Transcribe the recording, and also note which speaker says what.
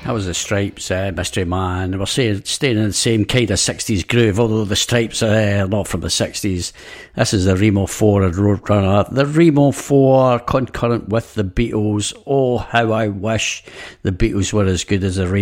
Speaker 1: That was the Stripes, Mystery Man. We're staying in the same kind of 60s groove, although the Stripes are not from the 60s. This is the Remo 4 and Roadrunner. The Remo 4 concurrent with the Beatles. Oh, how I wish the Beatles were as good as the Remo.